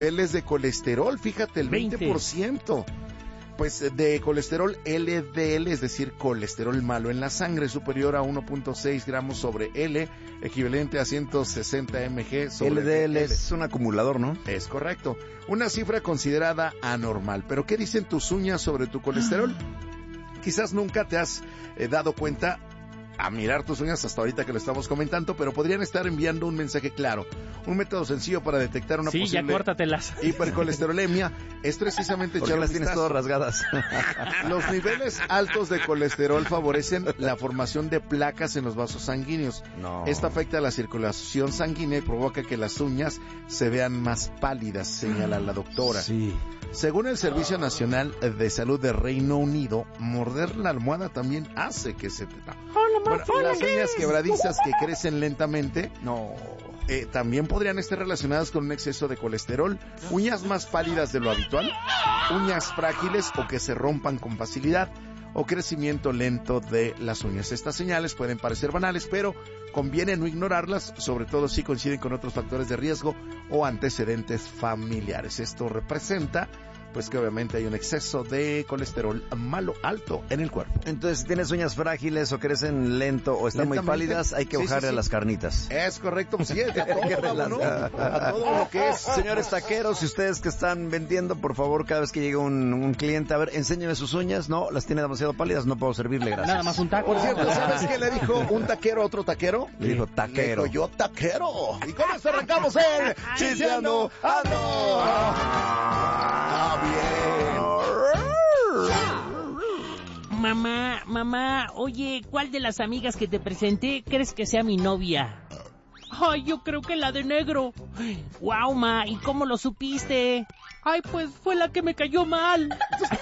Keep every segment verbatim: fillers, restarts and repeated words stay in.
niveles de colesterol, fíjate, el veinte por ciento. Pues de colesterol L D L, es decir, colesterol malo en la sangre, superior a uno punto seis gramos sobre L, equivalente a ciento sesenta miligramos sobre L D L L. Es un acumulador, ¿no? Es correcto. Una cifra considerada anormal. ¿Pero qué dicen tus uñas sobre tu colesterol? Quizás nunca te has eh, dado cuenta a mirar tus uñas hasta ahorita que lo estamos comentando, pero podrían estar enviando un mensaje claro. Un método sencillo para detectar una sí, posible ya córtatelas. hipercolesterolemia es precisamente echar las tienes todas rasgadas. Los niveles altos de colesterol favorecen la formación de placas en los vasos sanguíneos. No. Esto afecta a la circulación sanguínea y provoca que las uñas se vean más pálidas, señala la doctora. Sí. Según el Servicio Nacional de Salud de Reino Unido, morder la almohada también hace que se te... Bueno, las uñas quebradizas que crecen lentamente, no, eh, también podrían estar relacionadas con un exceso de colesterol, uñas más pálidas de lo habitual, uñas frágiles o que se rompan con facilidad, o crecimiento lento de las uñas. Estas señales pueden parecer banales, pero conviene no ignorarlas, sobre todo si coinciden con otros factores de riesgo o antecedentes familiares. Esto representa pues que obviamente hay un exceso de colesterol malo alto en el cuerpo. Entonces, si tienes uñas frágiles o crecen lento o están muy pálidas, hay que sí, bajarle sí, sí. a las carnitas. Es correcto, pues sí, a todo, ¿no? A todo lo que es. Señores taqueros, y ustedes que están vendiendo, por favor, cada vez que llegue un, un cliente, a ver, enséñeme sus uñas. No, las tiene demasiado pálidas, no puedo servirle, gracias. Nada más un taco. Por cierto, ¿sabes qué le dijo un taquero a otro taquero? Le dijo taquero. Le dijo yo taquero. Y con esto arrancamos el Chismeando Ando. Ah, bien. Mamá, mamá, oye, ¿cuál de las amigas que te presenté crees que sea mi novia? Ay, yo creo que la de negro. Guau, ma, ¿y cómo lo supiste? Ay, pues fue la que me cayó mal.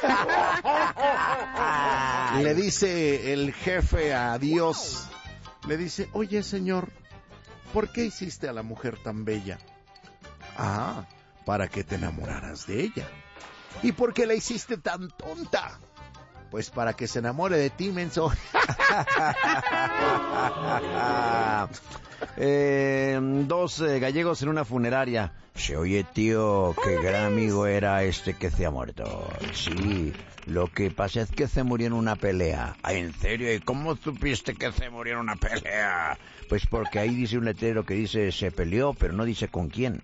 Le dice el jefe a Dios, le dice, oye señor, ¿por qué hiciste a la mujer tan bella? Ah, para que te enamoraras de ella. ¿Y por qué la hiciste tan tonta? Pues para que se enamore de ti, menso. eh, dos eh, gallegos en una funeraria. Se oye, tío, qué gran amigo era este que se ha muerto. Sí, lo que pasa es que se murió en una pelea. Ay, ¿en serio? ¿Y cómo supiste que se murió en una pelea? Pues porque ahí dice un letrero que dice se peleó, pero no dice con quién.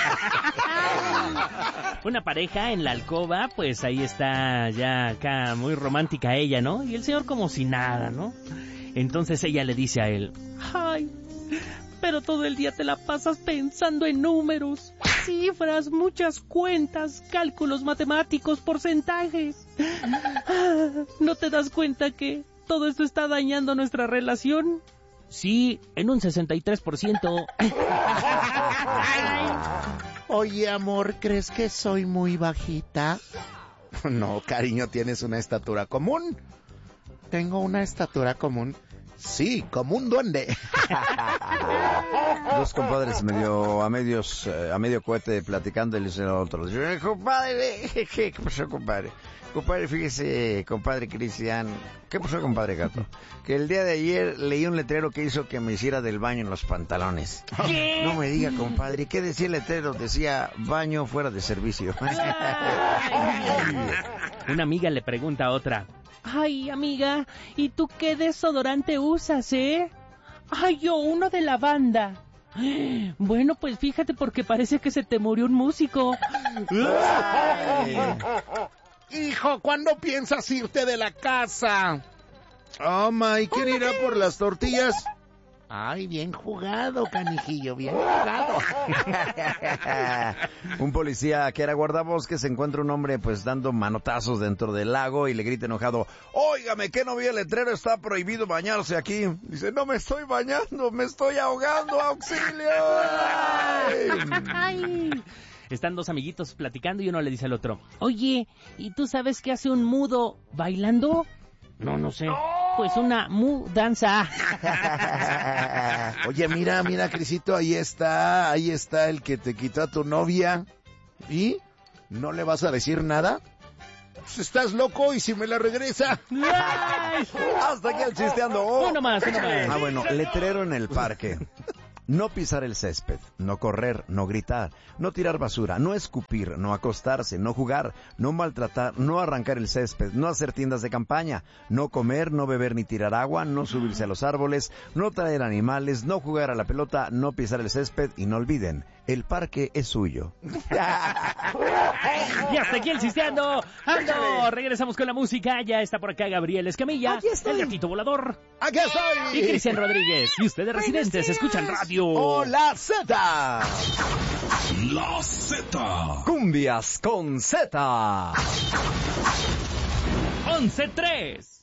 Una pareja en la alcoba, pues ahí está ya acá muy romántica ella, ¿no? Y el señor como si nada, ¿no? Entonces ella le dice a él, ay, pero todo el día te la pasas pensando en números, cifras, muchas cuentas, cálculos matemáticos, porcentajes. ¿No te das cuenta que todo esto está dañando nuestra relación? Sí, en un sesenta y tres por ciento. Oye, amor, ¿crees que soy muy bajita? No, cariño, tienes una estatura común. ¿Tengo una estatura común? Sí, como un duende. Dos compadres medio a medios eh, a medio cohete platicando y le dicen al otro, compadre, ¿qué pasó, compadre? Compadre, fíjese, compadre Cristian, ¿qué pasó, compadre Gato? Que el día de ayer leí un letrero que hizo que me hiciera del baño en los pantalones. ¿Qué? No me diga, compadre, ¿qué decía el letrero? Decía, baño fuera de servicio. Una amiga le pregunta a otra, ay, amiga, ¿y tú qué desodorante usas, eh? Ay, yo uno de lavanda. Bueno, pues fíjate porque parece que se te murió un músico. Hijo, ¿cuándo piensas irte de la casa? Oh, my, ¿quién irá por las tortillas? Ay, bien jugado, canijillo, bien jugado. Un policía que era guardabosques encuentra un hombre pues dando manotazos dentro del lago y le grita enojado, óigame, ¿qué no vi el letrero? Está prohibido bañarse aquí. Dice, no me estoy bañando, me estoy ahogando, auxilio. Ay. Están dos amiguitos platicando y uno le dice al otro, oye, ¿y tú sabes qué hace un mudo bailando? No, no sé. Pues una mudanza. Oye, mira, mira, Crisito, ahí está, ahí está el que te quitó a tu novia. ¿Y? ¿No le vas a decir nada? Pues estás loco y si me la regresa. Ay. Hasta aquí el chisteando. Oh. Uno más, uno más. Ah, bueno, letrero en el parque. no pisar el césped, no correr, no gritar, no tirar basura, no escupir, no acostarse, no jugar, no maltratar, no arrancar el césped, no hacer tiendas de campaña, no comer, no beber ni tirar agua, no subirse a los árboles, no traer animales, no jugar a la pelota, no pisar el césped y no olviden, el parque es suyo. Y hasta aquí el Cisteando. ¡Ando! Regresamos con la música. Ya está por acá Gabriel Escamilla, Aquí estoy. el gatito volador. ¡Aquí estoy! Y Cristian Rodríguez. Y ustedes residentes escuchan radio. ¡Hola Z! La Z. Cumbias con Z. once tres.